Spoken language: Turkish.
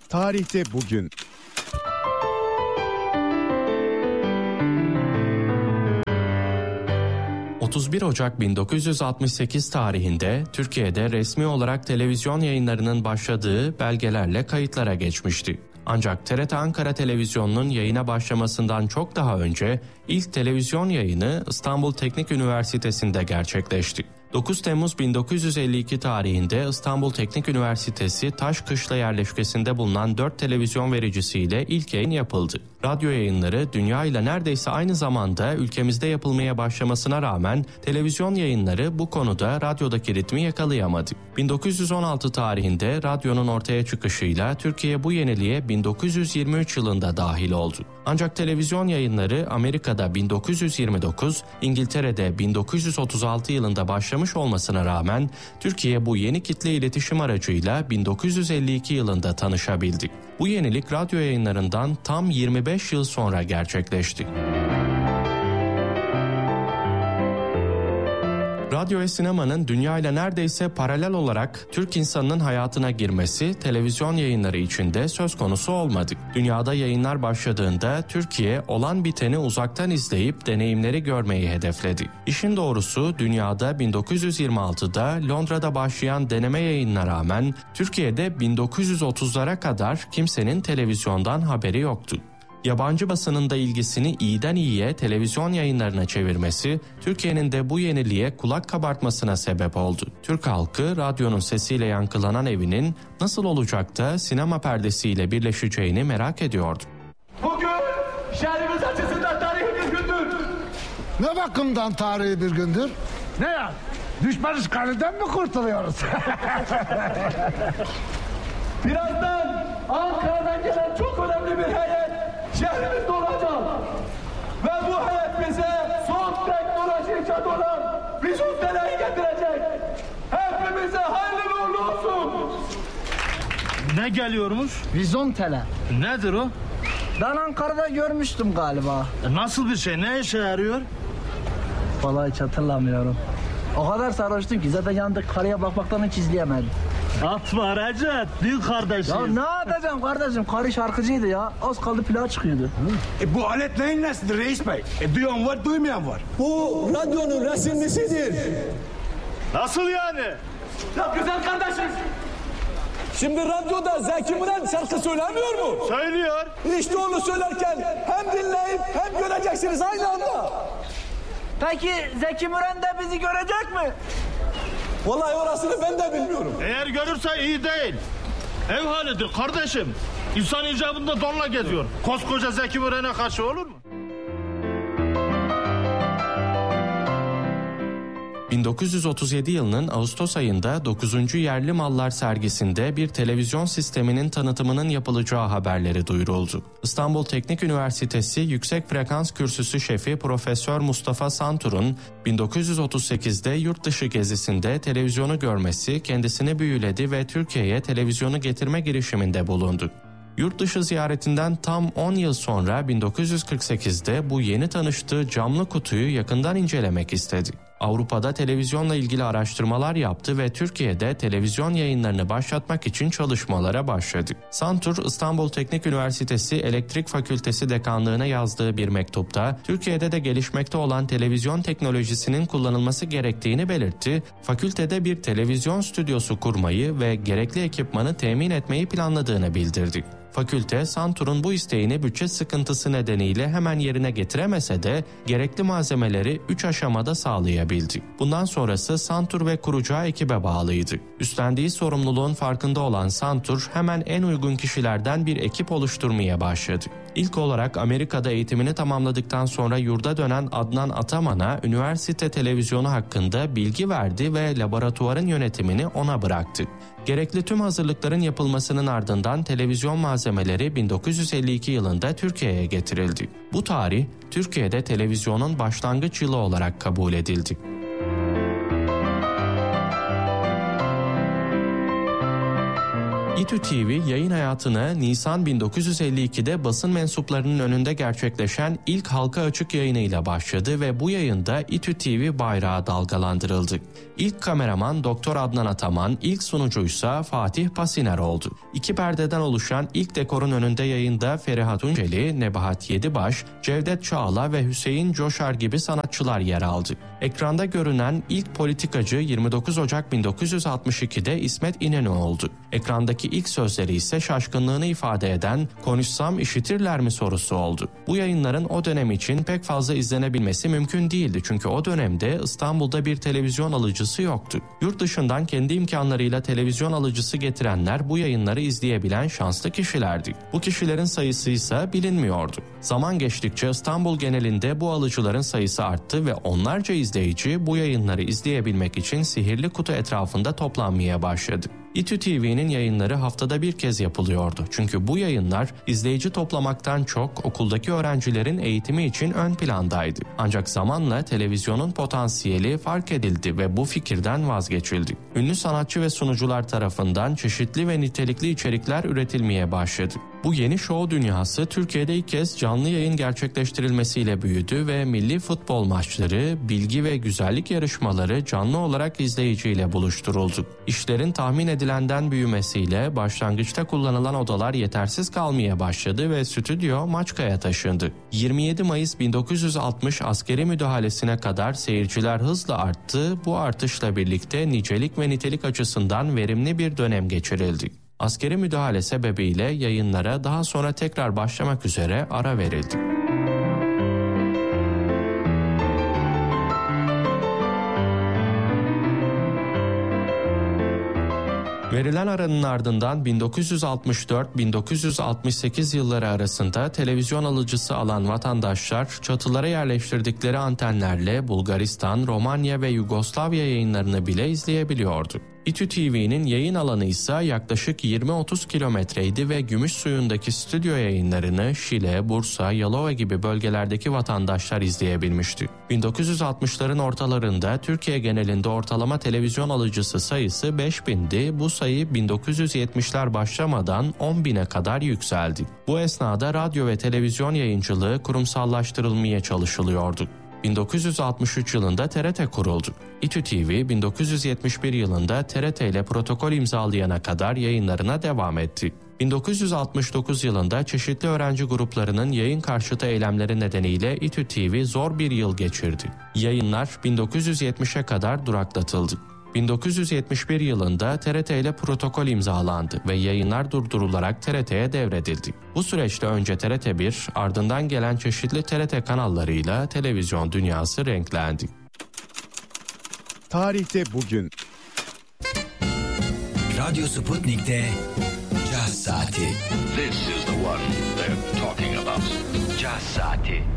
Tarihte bugün. ...31 Ocak 1968 tarihinde Türkiye'de resmi olarak televizyon yayınlarının başladığı belgelerle kayıtlara geçmişti. Ancak TRT Ankara Televizyonu'nun yayına başlamasından çok daha önce ilk televizyon yayını İstanbul Teknik Üniversitesi'nde gerçekleşti. 9 Temmuz 1952 tarihinde İstanbul Teknik Üniversitesi Taşkışla yerleşkesinde bulunan 4 televizyon vericisiyle ilk yayın yapıldı. Radyo yayınları dünya ile neredeyse aynı zamanda ülkemizde yapılmaya başlamasına rağmen televizyon yayınları bu konuda radyodaki ritmi yakalayamadı. 1916 tarihinde radyonun ortaya çıkışıyla Türkiye bu yeniliğe 1923 yılında dahil oldu. Ancak televizyon yayınları Amerika'da 1929, İngiltere'de 1936 yılında başlamış olmasına rağmen Türkiye bu yeni kitle iletişim aracıyla 1952 yılında tanışabildi. Bu yenilik radyo yayınlarından tam 25 yıl sonra gerçekleşti. Radyo ve sinemanın dünyayla neredeyse paralel olarak Türk insanının hayatına girmesi televizyon yayınları içinde söz konusu olmadı. Dünyada yayınlar başladığında Türkiye olan biteni uzaktan izleyip deneyimleri görmeyi hedefledi. İşin doğrusu dünyada 1926'da Londra'da başlayan deneme yayınına rağmen Türkiye'de 1930'lara kadar kimsenin televizyondan haberi yoktu. Yabancı basının da ilgisini iyiden iyiye televizyon yayınlarına çevirmesi, Türkiye'nin de bu yeniliğe kulak kabartmasına sebep oldu. Türk halkı, radyonun sesiyle yankılanan evinin nasıl olacak da sinema perdesiyle birleşeceğini merak ediyordu. Bugün şehrimiz açısından tarihi bir gündür. Ne bakımdan tarihi bir gündür? Ne ya? Düşman işgalinden mi kurtuluyoruz? Birazdan Ankara'dan gelen çok önemli bir heyet şehrimizde olacak. Ve bu heyet bize son teknoloji icat olan Vizontele'yi getirecek. Hepimize hayırlı uğurlu olsun. Ne geliyormuş? Vizontele. Nedir o? Ben Ankara'da görmüştüm galiba. Nasıl bir şey? Ne işe yarıyor? Vallahi hiç hatırlamıyorum. O kadar sarhoştum ki zaten yanındaki karıya bakmaktan hiç izleyemedim. Atma Recep, din kardeşim. Ya ne yapacağım kardeşim? Karı şarkıcıydı ya. Az kaldı plağa çıkıyordu. Bu alet neyin nesidir reis bey? Duyan var, duymayan var. Bu radyonun resimlisidir. Nasıl yani? Ya güzel kardeşim. Şimdi radyoda Zeki Müren şarkı söylemiyor mu? Söylüyor. İşte onu söylerken hem dinleyip hem göreceksiniz aynı anda. Peki Zeki Müren de bizi görecek mi? Vallahi orasını ben de bilmiyorum. Eğer görürse iyi değil. Ev halidir kardeşim. İnsan icabında donla geziyor. Koskoca Zeki Müren'e karşı olur mu? 1937 yılının Ağustos ayında 9. Yerli Mallar sergisinde bir televizyon sisteminin tanıtımının yapılacağı haberleri duyuruldu. İstanbul Teknik Üniversitesi Yüksek Frekans Kürsüsü Şefi Profesör Mustafa Santur'un 1938'de yurt dışı gezisinde televizyonu görmesi kendisini büyüledi ve Türkiye'ye televizyonu getirme girişiminde bulundu. Yurt dışı ziyaretinden tam 10 yıl sonra 1948'de bu yeni tanıştığı camlı kutuyu yakından incelemek istedi. Avrupa'da televizyonla ilgili araştırmalar yaptı ve Türkiye'de televizyon yayınlarını başlatmak için çalışmalara başladı. Santur, İstanbul Teknik Üniversitesi Elektrik Fakültesi Dekanlığı'na yazdığı bir mektupta Türkiye'de de gelişmekte olan televizyon teknolojisinin kullanılması gerektiğini belirtti, fakültede bir televizyon stüdyosu kurmayı ve gerekli ekipmanı temin etmeyi planladığını bildirdi. Fakülte, Santur'un bu isteğini bütçe sıkıntısı nedeniyle hemen yerine getiremese de gerekli malzemeleri 3 aşamada sağlayabildi. Bundan sonrası Santur ve kuracağı ekibe bağlıydı. Üstlendiği sorumluluğun farkında olan Santur hemen en uygun kişilerden bir ekip oluşturmaya başladı. İlk olarak Amerika'da eğitimini tamamladıktan sonra yurda dönen Adnan Ataman'a üniversite televizyonu hakkında bilgi verdi ve laboratuvarın yönetimini ona bıraktı. Gerekli tüm hazırlıkların yapılmasının ardından televizyon malzemeleri 1952 yılında Türkiye'ye getirildi. Bu tarih Türkiye'de televizyonun başlangıç yılı olarak kabul edildi. İTÜ TV yayın hayatına Nisan 1952'de basın mensuplarının önünde gerçekleşen ilk halka açık yayınıyla başladı ve bu yayında İTÜ TV bayrağı dalgalandırıldı. İlk kameraman Doktor Adnan Ataman, ilk sunucuysa Fatih Pasiner oldu. İki perdeden oluşan ilk dekorun önünde yayında Feriha Tunceli, Nebahat Yedibaş, Cevdet Çağla ve Hüseyin Coşar gibi sanatçılar yer aldı. Ekranda görünen ilk politikacı 29 Ocak 1962'de İsmet İnönü oldu. Ekrandaki ilk sözleri ise şaşkınlığını ifade eden "Konuşsam işitirler mi?" sorusu oldu. Bu yayınların o dönem için pek fazla izlenebilmesi mümkün değildi çünkü o dönemde İstanbul'da bir televizyon alıcısı yoktu. Yurt dışından kendi imkanlarıyla televizyon alıcısı getirenler bu yayınları izleyebilen şanslı kişilerdi. Bu kişilerin sayısı ise bilinmiyordu. Zaman geçtikçe İstanbul genelinde bu alıcıların sayısı arttı ve onlarca izleyici bu yayınları izleyebilmek için sihirli kutu etrafında toplanmaya başladı. İTÜ TV'nin yayınları haftada bir kez yapılıyordu. Çünkü bu yayınlar izleyici toplamaktan çok okuldaki öğrencilerin eğitimi için ön plandaydı. Ancak zamanla televizyonun potansiyeli fark edildi ve bu fikirden vazgeçildi. Ünlü sanatçı ve sunucular tarafından çeşitli ve nitelikli içerikler üretilmeye başladı. Bu yeni şov dünyası Türkiye'de ilk kez canlı yayın gerçekleştirilmesiyle büyüdü ve milli futbol maçları, bilgi ve güzellik yarışmaları canlı olarak izleyiciyle buluşturuldu. İşlerin tahmin edilenden büyümesiyle başlangıçta kullanılan odalar yetersiz kalmaya başladı ve stüdyo Maçka'ya taşındı. 27 Mayıs 1960 askeri müdahalesine kadar seyirciler hızla arttı. Bu artışla birlikte nicelik ve nitelik açısından verimli bir dönem geçirildi. Askeri müdahale sebebiyle yayınlara daha sonra tekrar başlamak üzere ara verildi. Verilen aranın ardından 1964-1968 yılları arasında televizyon alıcısı alan vatandaşlar çatılara yerleştirdikleri antenlerle Bulgaristan, Romanya ve Yugoslavya yayınlarını bile izleyebiliyordu. İTÜ TV'nin yayın alanı ise yaklaşık 20-30 kilometreydi ve Gümüşsuyu'ndaki stüdyo yayınlarını Şile, Bursa, Yalova gibi bölgelerdeki vatandaşlar izleyebilmişti. 1960'ların ortalarında Türkiye genelinde ortalama televizyon alıcısı sayısı 5000'di. Bu sayı 1970'ler başlamadan 10.000'e kadar yükseldi. Bu esnada radyo ve televizyon yayıncılığı kurumsallaştırılmaya çalışılıyordu. 1963 yılında TRT kuruldu. İTÜ TV 1971 yılında TRT ile protokol imzalayana kadar yayınlarına devam etti. 1969 yılında çeşitli öğrenci gruplarının yayın karşıtı eylemleri nedeniyle İTÜ TV zor bir yıl geçirdi. Yayınlar 1970'e kadar duraklatıldı. 1971 yılında TRT ile protokol imzalandı ve yayınlar durdurularak TRT'ye devredildi. Bu süreçte önce TRT1, ardından gelen çeşitli TRT kanallarıyla televizyon dünyası renklendi. Tarihte bugün. Radyo Sputnik'te Caz Saati. This is the one they're talking about. Caz Saati.